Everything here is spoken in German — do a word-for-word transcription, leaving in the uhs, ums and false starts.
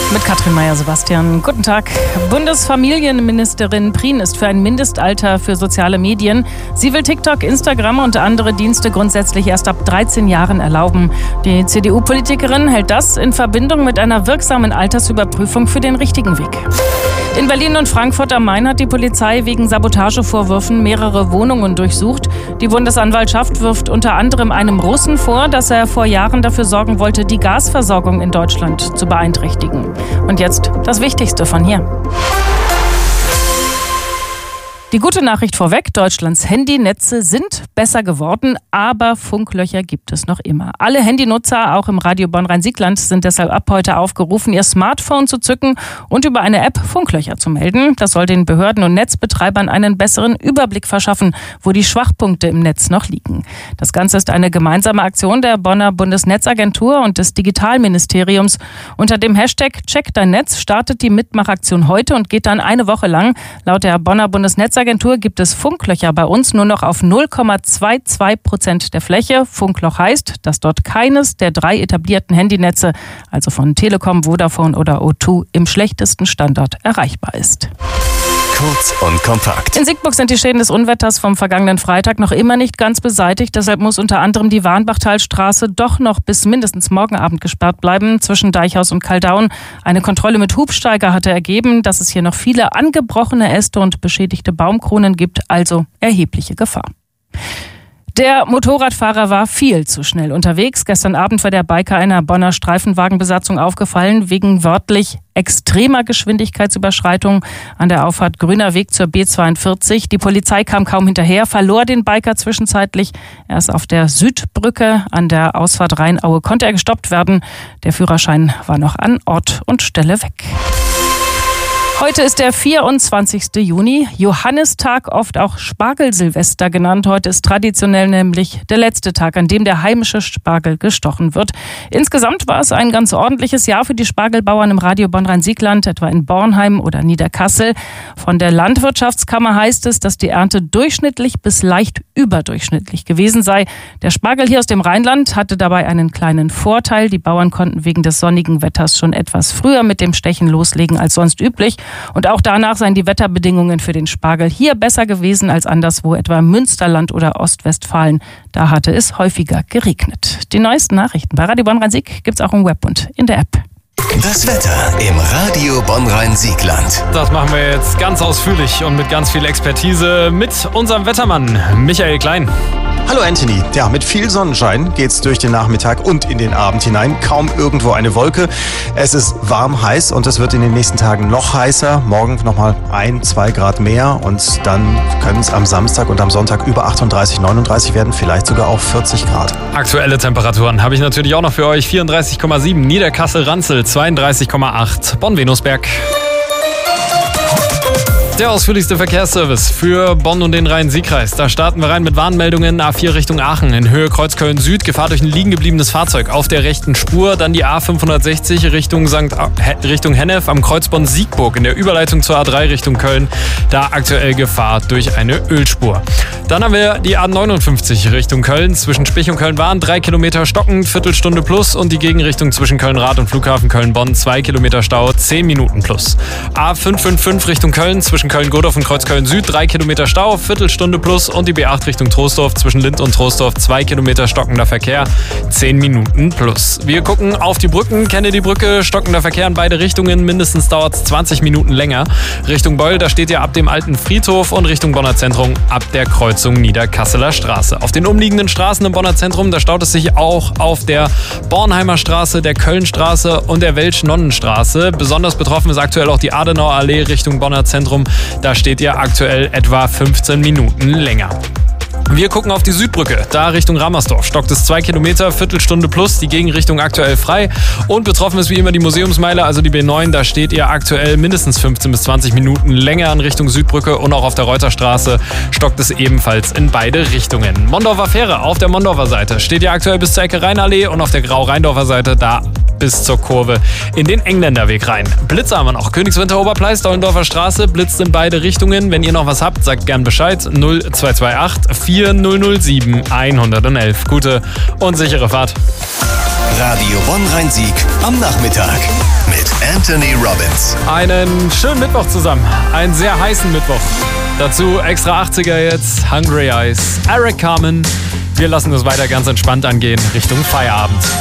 Mit Katrin Meyer-Sebastian. Guten Tag. Bundesfamilienministerin Prien ist für ein Mindestalter für soziale Medien. Sie will TikTok, Instagram und andere Dienste grundsätzlich erst ab dreizehn Jahren erlauben. Die C D U-Politikerin hält das in Verbindung mit einer wirksamen Altersüberprüfung für den richtigen Weg. In Berlin und Frankfurt am Main hat die Polizei wegen Sabotagevorwürfen mehrere Wohnungen durchsucht. Die Bundesanwaltschaft wirft unter anderem einem Russen vor, dass er vor Jahren dafür sorgen wollte, die Gasversorgung in Deutschland zu beeinträchtigen. Und jetzt das Wichtigste von hier. Die gute Nachricht vorweg, Deutschlands Handynetze sind besser geworden, aber Funklöcher gibt es noch immer. Alle Handynutzer, auch im Radio Bonn-Rhein-Siegland, sind deshalb ab heute aufgerufen, ihr Smartphone zu zücken und über eine App Funklöcher zu melden. Das soll den Behörden und Netzbetreibern einen besseren Überblick verschaffen, wo die Schwachpunkte im Netz noch liegen. Das Ganze ist eine gemeinsame Aktion der Bonner Bundesnetzagentur und des Digitalministeriums. Unter dem Hashtag Check dein Netz startet die Mitmachaktion heute und geht dann eine Woche lang. Laut der Bonner Bundesnetzagentur Agentur gibt es Funklöcher bei uns nur noch auf null Komma zweiundzwanzig Prozent der Fläche. Funkloch heißt, dass dort keines der drei etablierten Handynetze, also von Telekom, Vodafone oder O zwei, im schlechtesten Standard erreichbar ist. Kurz und kompakt. In Siegburg sind die Schäden des Unwetters vom vergangenen Freitag noch immer nicht ganz beseitigt. Deshalb muss unter anderem die Warnbachtalstraße doch noch bis mindestens morgen Abend gesperrt bleiben zwischen Deichhaus und Kaldaun. Eine Kontrolle mit Hubsteiger hatte ergeben, dass es hier noch viele angebrochene Äste und beschädigte Baumkronen gibt, also erhebliche Gefahr. Der Motorradfahrer war viel zu schnell unterwegs. Gestern Abend war der Biker einer Bonner Streifenwagenbesatzung aufgefallen, wegen wörtlich extremer Geschwindigkeitsüberschreitung an der Auffahrt Grüner Weg zur B zweiundvierzig. Die Polizei kam kaum hinterher, verlor den Biker zwischenzeitlich. Erst auf der Südbrücke an der Ausfahrt Rheinaue konnte er gestoppt werden. Der Führerschein war noch an Ort und Stelle weg. Heute ist der vierundzwanzigste Juni, Johannistag, oft auch Spargelsilvester genannt. Heute ist traditionell nämlich der letzte Tag, an dem der heimische Spargel gestochen wird. Insgesamt war es ein ganz ordentliches Jahr für die Spargelbauern im Radio Bonn-Rhein-Siegland, etwa in Bornheim oder Niederkassel. Von der Landwirtschaftskammer heißt es, dass die Ernte durchschnittlich bis leicht überdurchschnittlich gewesen sei. Der Spargel hier aus dem Rheinland hatte dabei einen kleinen Vorteil. Die Bauern konnten wegen des sonnigen Wetters schon etwas früher mit dem Stechen loslegen als sonst üblich. Und auch danach seien die Wetterbedingungen für den Spargel hier besser gewesen als anderswo, etwa im Münsterland oder Ostwestfalen. Da hatte es häufiger geregnet. Die neuesten Nachrichten bei Radio Bonn-Rhein-Sieg gibt's auch im Web und in der App. Das Wetter im Radio Bonn-Rhein-Siegland. Das machen wir jetzt ganz ausführlich und mit ganz viel Expertise mit unserem Wettermann Michael Klein. Hallo Anthony. Ja, mit viel Sonnenschein geht's durch den Nachmittag und in den Abend hinein. Kaum irgendwo eine Wolke. Es ist warm, heiß und es wird in den nächsten Tagen noch heißer. Morgen nochmal ein, zwei Grad mehr und dann können es am Samstag und am Sonntag über achtunddreißig, neununddreißig werden, vielleicht sogar auf vierzig Grad. Aktuelle Temperaturen habe ich natürlich auch noch für euch. vierunddreißig Komma sieben Niederkassel-Ranzel, zweiunddreißig Komma acht Bonn-Venusberg. Der ausführlichste Verkehrsservice für Bonn und den Rhein-Sieg-Kreis. Da starten wir rein mit Warnmeldungen. A vier Richtung Aachen in Höhe Kreuzköln Süd. Gefahr durch ein liegen gebliebenes Fahrzeug auf der rechten Spur. Dann die A fünfhundertsechzig Richtung Sankt Richtung Hennef am Kreuzbahn Siegburg in der Überleitung zur A drei Richtung Köln. Da aktuell Gefahr durch eine Ölspur. Dann haben wir die A neunundfünfzig Richtung Köln zwischen Spich und Köln-Bahn. Drei Kilometer stockend, Viertelstunde plus. Und die Gegenrichtung zwischen Köln-Rad und Flughafen Köln-Bonn. Zwei Kilometer Stau, zehn Minuten plus. A fünf fünf fünf Richtung Köln zwischen Köln-Godorf und Kreuzköln Süd, drei Kilometer Stau, Viertelstunde plus und die B acht Richtung Troisdorf zwischen Lindt und Troisdorf, zwei Kilometer stockender Verkehr, zehn Minuten plus. Wir gucken auf die Brücken, kenne die Brücke, stockender Verkehr in beide Richtungen, mindestens dauert es zwanzig Minuten länger. Richtung Beul, da steht ihr ab dem alten Friedhof und Richtung Bonner Zentrum ab der Kreuzung Niederkasseler Straße. Auf den umliegenden Straßen im Bonner Zentrum, da staut es sich auch auf der Bornheimer Straße, der Kölnstraße und der Welsch-Nonnenstraße. Besonders betroffen ist aktuell auch die Adenauer Allee Richtung Bonner Zentrum. Da steht ihr aktuell etwa fünfzehn Minuten länger. Wir gucken auf die Südbrücke, da Richtung Ramersdorf. Stockt es zwei Kilometer, Viertelstunde plus, die Gegenrichtung aktuell frei. Und betroffen ist wie immer die Museumsmeile, also die B neun. Da steht ihr aktuell mindestens fünfzehn bis zwanzig Minuten länger in Richtung Südbrücke. Und auch auf der Reuterstraße stockt es ebenfalls in beide Richtungen. Mondorfer Fähre auf der Mondorfer Seite steht ihr aktuell bis zur Ecke Rheinallee und auf der Grau-Rheindorfer Seite da bis zur Kurve in den Engländerweg rein. Blitze haben wir noch. Königswinter Oberpleis, Dollendorfer Straße, blitzt in beide Richtungen. Wenn ihr noch was habt, sagt gern Bescheid. null zwei zwei acht vier vier null null sieben eins eins eins. Gute und sichere Fahrt. Radio Bonn-Rhein-Sieg am Nachmittag mit Anthony Robbins. Einen schönen Mittwoch zusammen. Einen sehr heißen Mittwoch. Dazu extra achtziger jetzt, Hungry Eyes, Eric Carmen. Wir lassen es weiter ganz entspannt angehen Richtung Feierabend.